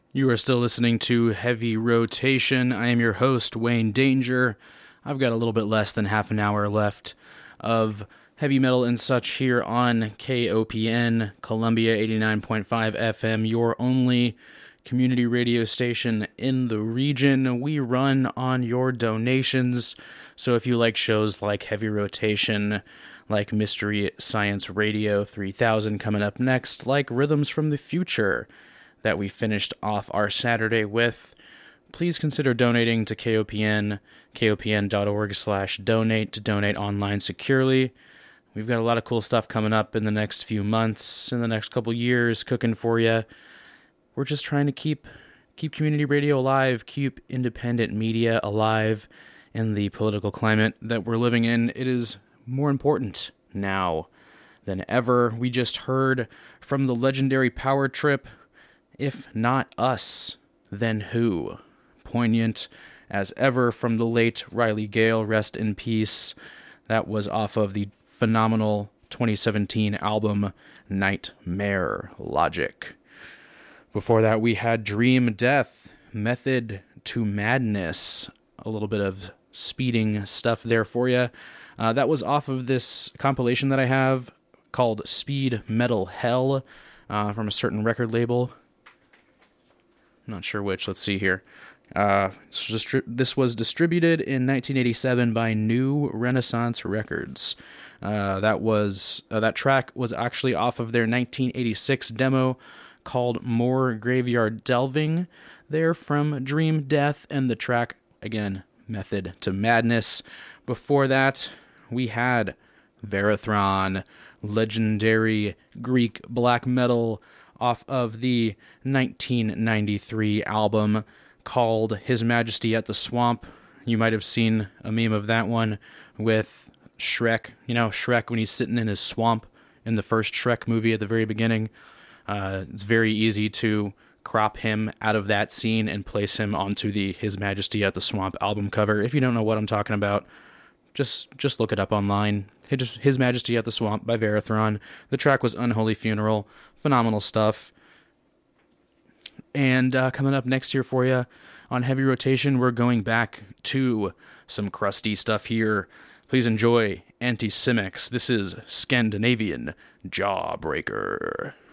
You are still listening to Heavy Rotation. I am your host, Wayne Danger. I've got a little bit less than half an hour left of heavy metal and such here on KOPN, Columbia 89.5 FM, your only community radio station in the region. We run on your donations, so if you like shows like Heavy Rotation, like Mystery Science Radio 3000 coming up next, like Rhythms from the Future that we finished off our Saturday with, please consider donating to KOPN, kopn.org/donate to donate online securely. We've got a lot of cool stuff coming up in the next few months, in the next couple years, cooking for you. We're just trying to keep community radio alive, keep independent media alive in the political climate that we're living in. It is more important now than ever. We just heard from the legendary Power Trip, If Not Us, Then Who? Poignant as ever from the late Riley Gale, rest in peace. That was off of the phenomenal 2017 album Nightmare Logic. Before that, we had Dream Death, Method to Madness. A little bit of speeding stuff there for you. That was off of this compilation that I have called Speed Metal Hell from a certain record label. I'm not sure which. Let's see here. This was distributed in 1987 by New Renaissance Records. That track was actually off of their 1986 demo called More Graveyard Delving. They're from Dream Death, and the track, again, Method to Madness. Before that, we had Verathron, legendary Greek black metal, off of the 1993 album called His Majesty at the Swamp. You might have seen a meme of that one with Shrek. You know, Shrek when he's sitting in his swamp in the first Shrek movie at the very beginning. It's very easy to crop him out of that scene and place him onto the His Majesty at the Swamp album cover. If you don't know what I'm talking about, just look it up online. His Majesty at the Swamp by Verathron. The track was Unholy Funeral. Phenomenal stuff. And coming up next here for you on Heavy Rotation, we're going back to some crusty stuff here. Please enjoy Anti-Simics. This is Scandinavian Jawbreaker.